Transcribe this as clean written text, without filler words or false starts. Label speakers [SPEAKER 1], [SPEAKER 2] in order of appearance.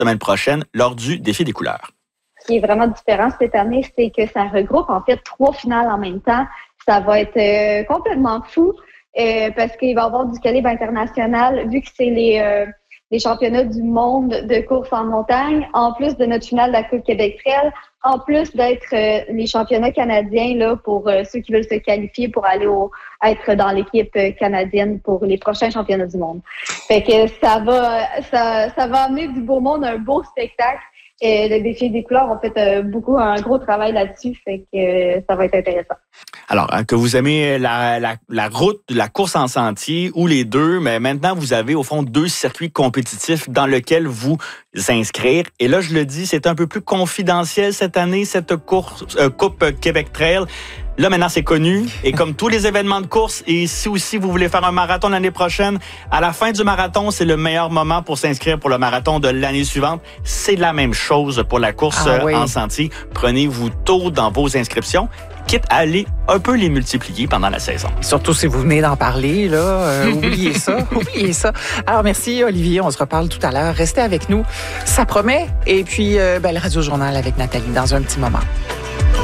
[SPEAKER 1] semaine prochaine lors du Défi des couleurs.
[SPEAKER 2] Ce qui est vraiment différent cette année, c'est que ça regroupe en fait 3 finales en même temps. Ça va être complètement fou parce qu'il va y avoir du calibre international vu que c'est les championnats du monde de course en montagne, en plus de notre finale de la Coupe Québec Trail, en plus d'être les championnats canadiens là pour ceux qui veulent se qualifier pour aller être dans l'équipe canadienne pour les prochains championnats du monde. Fait que ça va amener du beau monde, un beau spectacle. Et le Défi des couleurs, on fait un gros travail là-dessus, fait que ça va être intéressant.
[SPEAKER 1] Alors, que vous aimez la route, la course en sentier ou les deux, mais maintenant, vous avez au fond 2 circuits compétitifs dans lesquels vous inscrire. Et là, je le dis, c'est un peu plus confidentiel cette année, cette Coupe Québec Trail. Là, maintenant, c'est connu. Et comme tous les événements de course, et si aussi vous voulez faire un marathon l'année prochaine, à la fin du marathon, c'est le meilleur moment pour s'inscrire pour le marathon de l'année suivante. C'est la même chose pour la course en sentier. Prenez-vous tôt dans vos inscriptions, quitte à aller un peu les multiplier pendant la saison.
[SPEAKER 3] Surtout si vous venez d'en parler, là, oubliez ça, oubliez ça. Alors, merci Olivier, on se reparle tout à l'heure. Restez avec nous, ça promet. Et puis, le Radio Journal avec Nathalie dans un petit moment.